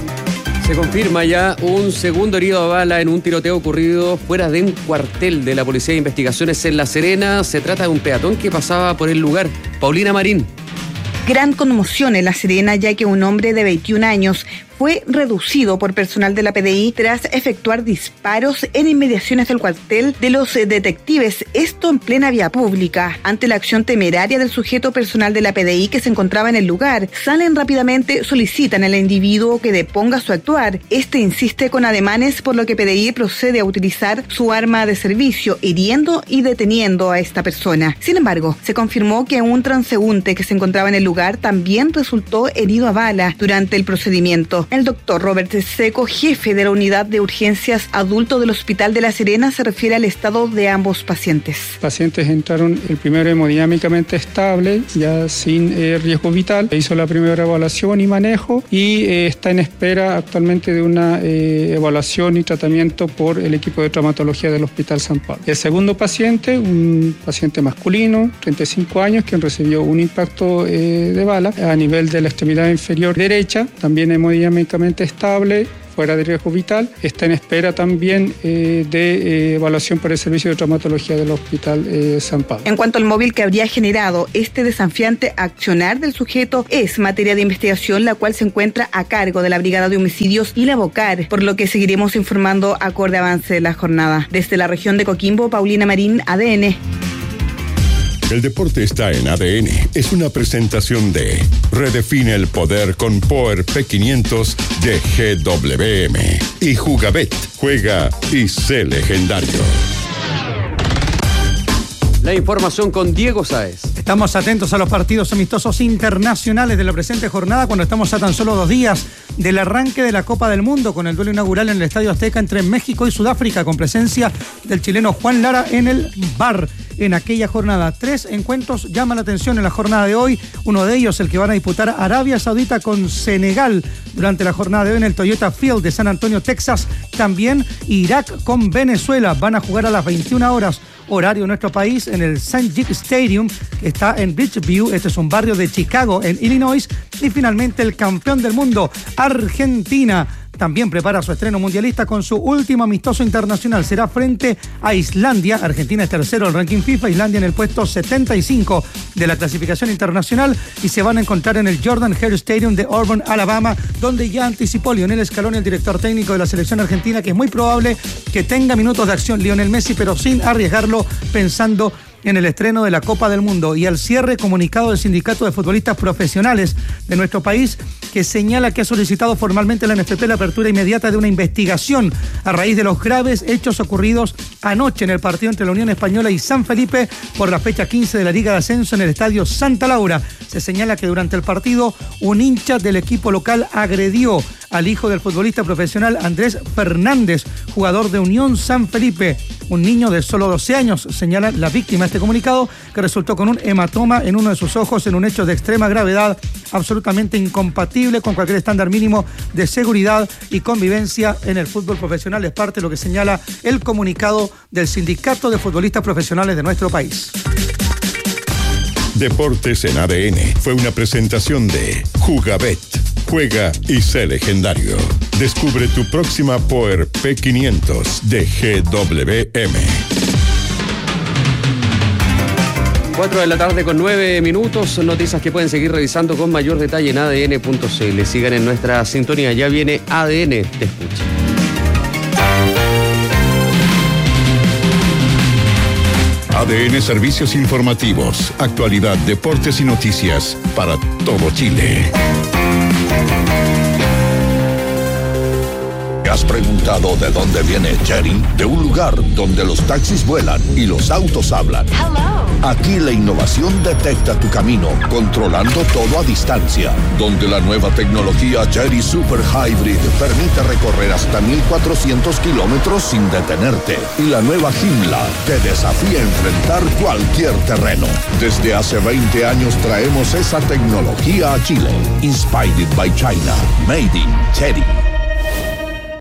Se confirma ya un segundo herido a bala en un tiroteo ocurrido fuera de un cuartel de la Policía de Investigaciones en La Serena. Se trata de un peatón que pasaba por el lugar. Paulina Marín. Gran conmoción en La Serena, ya que un hombre de veintiún años fue reducido por personal de la P D I tras efectuar disparos en inmediaciones del cuartel de los detectives, esto en plena vía pública. Ante la acción temeraria del sujeto, personal de la P D I que se encontraba en el lugar salen rápidamente, solicitan al individuo que deponga su actuar. Este insiste con ademanes, por lo que P D I procede a utilizar su arma de servicio, hiriendo y deteniendo a esta persona. Sin embargo, se confirmó que un transeúnte que se encontraba en el lugar también resultó herido a bala durante el procedimiento. El doctor Robert Seco, jefe de la unidad de urgencias adulto del Hospital de La Serena, se refiere al estado de ambos pacientes. Pacientes entraron el primero hemodinámicamente estable, ya sin eh, riesgo vital. Hizo la primera evaluación y manejo y eh, está en espera actualmente de una eh, evaluación y tratamiento por el equipo de traumatología del Hospital San Pablo. El segundo paciente, un paciente masculino, treinta y cinco años, quien recibió un impacto eh, de bala a nivel de la extremidad inferior derecha, también hemodinámicamente estable, fuera de riesgo vital, está en espera también eh, de eh, evaluación por el servicio de traumatología del Hospital eh, San Pablo. En cuanto al móvil que habría generado este desafiante accionar del sujeto, es materia de investigación, la cual se encuentra a cargo de la Brigada de Homicidios y la BOCAR, por lo que seguiremos informando acorde avance de la jornada. Desde la región de Coquimbo, Paulina Marín, A D N. El deporte está en A D N. Es una presentación de Redefine el poder con Power P quinientos de G W M y Jugabet. Juega y sé legendario. La información con Diego Sáez. Estamos atentos a los partidos amistosos internacionales de la presente jornada, cuando estamos a tan solo dos días del arranque de la Copa del Mundo, con el duelo inaugural en el Estadio Azteca entre México y Sudáfrica, con presencia del chileno Juan Lara en el V A R. En aquella jornada, tres encuentros llaman la atención en la jornada de hoy. Uno de ellos, el que van a disputar Arabia Saudita con Senegal durante la jornada de hoy en el Toyota Field de San Antonio, Texas. También Irak con Venezuela van a jugar a las veintiuna horas, horario de nuestro país, en el Saint Jig Stadium, que está en Bridgeview. Este es un barrio de Chicago, en Illinois. Y finalmente el campeón del mundo, Argentina, también prepara su estreno mundialista con su último amistoso internacional. Será frente a Islandia. Argentina es tercero del ranking FIFA, Islandia en el puesto setenta y cinco de la clasificación internacional, y se van a encontrar en el Jordan Hare Stadium de Auburn, Alabama, donde ya anticipó Lionel Scaloni, el director técnico de la selección argentina, que es muy probable que tenga minutos de acción Lionel Messi, pero sin arriesgarlo, pensando en el estreno de la Copa del Mundo. Y al cierre, comunicado del Sindicato de Futbolistas Profesionales de nuestro país, que señala que ha solicitado formalmente a la N F P la apertura inmediata de una investigación a raíz de los graves hechos ocurridos anoche en el partido entre la Unión Española y San Felipe por la fecha quince de la Liga de Ascenso en el Estadio Santa Laura. Se señala que durante el partido un hincha del equipo local agredió al hijo del futbolista profesional Andrés Fernández, jugador de Unión San Felipe, un niño de solo doce años, señala la víctima de este comunicado, que resultó con un hematoma en uno de sus ojos en un hecho de extrema gravedad, absolutamente incompatible con cualquier estándar mínimo de seguridad y convivencia en el fútbol profesional. Es parte de lo que señala el comunicado del Sindicato de Futbolistas Profesionales de nuestro país. Deportes en A D N fue una presentación de Jugabet. Juega y sé legendario. Descubre tu próxima Power P quinientos de G W M. cuatro de la tarde con nueve minutos. Noticias que pueden seguir revisando con mayor detalle en A D N punto C L. Sigan en nuestra sintonía. Ya viene A D N Te Escucha. A D N Servicios Informativos, actualidad, deportes y noticias para todo Chile. ¿Te has preguntado de dónde viene Chery? De un lugar donde los taxis vuelan y los autos hablan. Hello. Aquí la innovación detecta tu camino, controlando todo a distancia. Donde la nueva tecnología Chery Super Hybrid permite recorrer hasta mil cuatrocientos kilómetros sin detenerte. Y la nueva Joomla te desafía a enfrentar cualquier terreno. Desde hace veinte años traemos esa tecnología a Chile. Inspired by China. Made in Chery.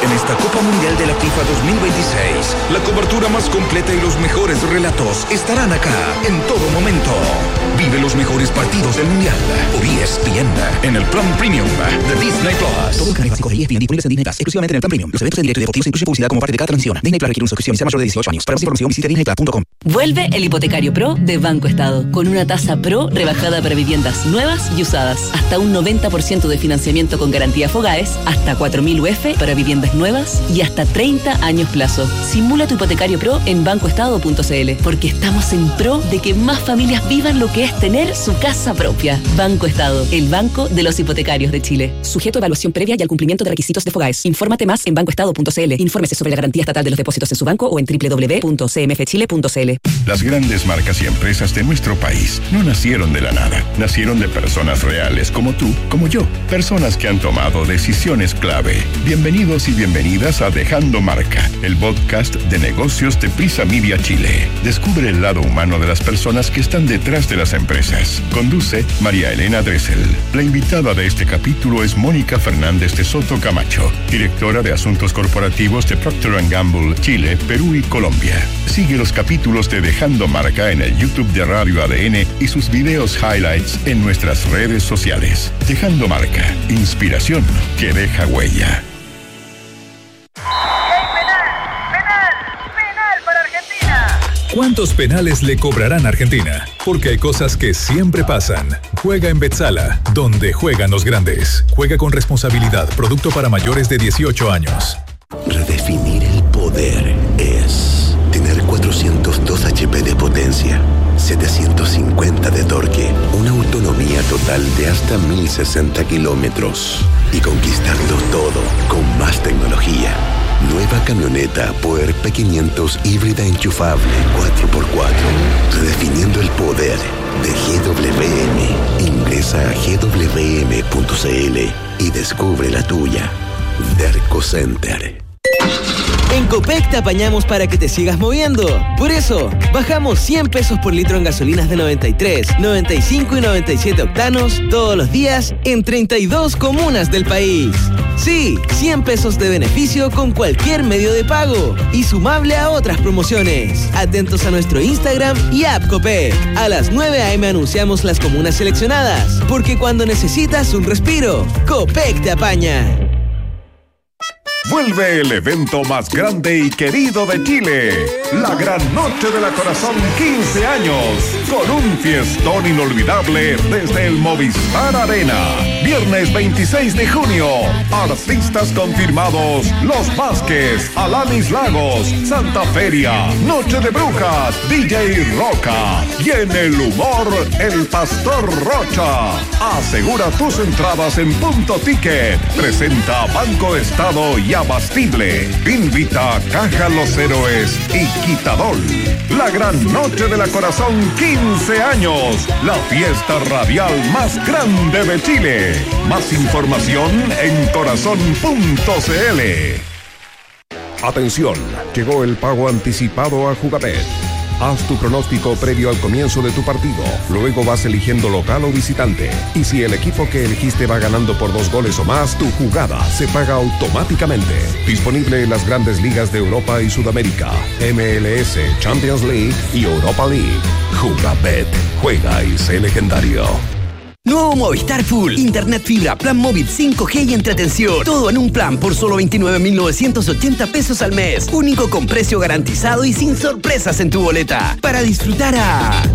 en esta Copa Mundial de la FIFA dos mil veintiséis. La cobertura más completa y los mejores relatos estarán acá en todo momento. Vive los mejores partidos del Mundial por E S P N en el plan premium de Disney Plus. Todo el canal básico de E S P N disponibles en Disney Plus, exclusivamente en el plan premium. Los eventos en directo y deportivos incluyen publicidad como parte de cada transmisión. Disney Plus requiere una suscripción y sea mayor de dieciocho años. Para más información visite disney plus punto com. Vuelve el hipotecario Pro de Banco Estado, con una tasa Pro rebajada para viviendas nuevas y usadas. Hasta un noventa por ciento de financiamiento con garantía Fogaes, hasta cuatro mil U F para viviendas nuevas y hasta treinta años plazo. Simula tu hipotecario Pro en banco estado punto c l, porque estamos en pro de que más familias vivan lo que es tener su casa propia. Banco Estado, el banco de los hipotecarios de Chile. Sujeto a evaluación previa y al cumplimiento de requisitos de Fogaes. Infórmate más en banco estado punto c l. Infórmese sobre la garantía estatal de los depósitos en su banco o en doble u doble u doble u punto c m f chile punto c l. Las grandes marcas y empresas de nuestro país no nacieron de la nada. Nacieron de personas reales como tú, como yo. Personas que han tomado decisiones clave. Bienvenidos y bienvenidas a Dejando Marca, el podcast de negocios de Prisa Media Chile. Descubre el lado humano de las personas que están detrás de las empresas. Conduce María Elena Dressel. La invitada de este capítulo es Mónica Fernández de Soto Camacho, directora de Asuntos Corporativos de Procter and Gamble, Chile, Perú y Colombia. Sigue los capítulos de Dejando Marca en el YouTube de Radio A D N y sus videos highlights en nuestras redes sociales. Dejando Marca, inspiración que deja huella. ¿Cuántos penales le cobrarán a Argentina? Porque hay cosas que siempre pasan. Juega en Betzala, donde juegan los grandes. Juega con responsabilidad, producto para mayores de dieciocho años. Redefinir el poder es tener cuatrocientos dos H P de potencia, setecientos cincuenta de torque, una autonomía total de hasta mil sesenta kilómetros y conquistarlo todo con más tecnología. Nueva camioneta Puer P quinientos híbrida enchufable cuatro por cuatro. Redefiniendo el poder de G W M. Ingresa a g w m punto c l y descubre la tuya. Derco Center. En Copec te apañamos para que te sigas moviendo. Por eso, bajamos cien pesos por litro en gasolinas de noventa y tres, noventa y cinco y noventa y siete octanos todos los días en treinta y dos comunas del país. Sí, cien pesos de beneficio con cualquier medio de pago y sumable a otras promociones. Atentos a nuestro Instagram y app Copec. A las nueve a eme anunciamos las comunas seleccionadas, porque cuando necesitas un respiro, Copec te apaña. Vuelve el evento más grande y querido de Chile, la Gran Noche de la Corazón quince años, con un fiestón inolvidable desde el Movistar Arena. Viernes veintiséis de junio, artistas confirmados: Los Vázquez, Alanis Lagos, Santa Feria, Noche de Brujas, D J Roca y en el humor, el Pastor Rocha. Asegura tus entradas en Punto Ticket. Presenta Banco Estado y Abastible. Invita Caja Los Héroes y Quitadol. La Gran Noche de la Corazón quince años. La fiesta radial más grande de Chile. Más información en corazón punto c l. Atención, llegó el pago anticipado a Jugabet. Haz tu pronóstico previo al comienzo de tu partido. Luego vas eligiendo local o visitante. Y si el equipo que elegiste va ganando por dos goles o más, tu jugada se paga automáticamente. Disponible en las grandes ligas de Europa y Sudamérica, M L S, Champions League y Europa League. Jugabet. Juega y sé legendario. Nuevo Movistar Full. Internet fibra, plan móvil cinco G y entretención. Todo en un plan por solo veintinueve mil novecientos ochenta pesos al mes. Único con precio garantizado y sin sorpresas en tu boleta. Para disfrutar a